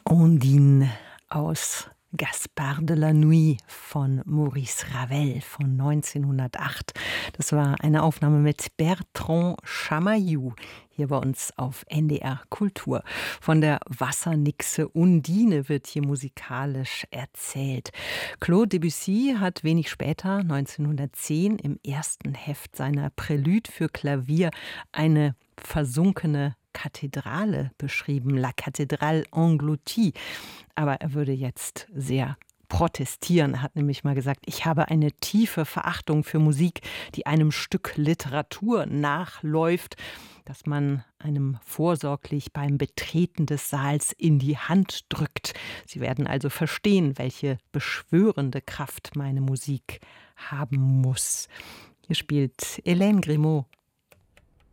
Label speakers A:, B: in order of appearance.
A: Ondine aus Gaspard de la Nuit von Maurice Ravel von 1908. Das war eine Aufnahme mit Bertrand Chamaillou hier bei uns auf NDR Kultur. Von der Wassernixe Undine wird hier musikalisch erzählt. Claude Debussy hat wenig später, 1910, im ersten Heft seiner Prälude für Klavier eine versunkene Kathedrale beschrieben, La Cathédrale engloutie. Aber er würde jetzt sehr protestieren. Er hat nämlich mal gesagt, ich habe eine tiefe Verachtung für Musik, die einem Stück Literatur nachläuft, das man einem vorsorglich beim Betreten des Saals in die Hand drückt. Sie werden also verstehen, welche beschwörende Kraft meine Musik haben muss. Hier spielt Hélène Grimaud